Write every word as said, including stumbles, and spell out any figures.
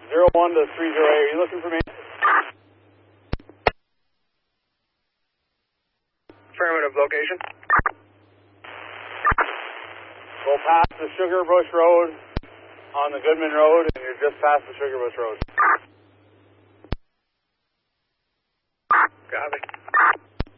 zero one to three zero eight. Are you looking for me? Affirmative, location. Go past the Sugar Bush Road on the Goodman Road, and you're just past the Sugar Bush Road. Copy.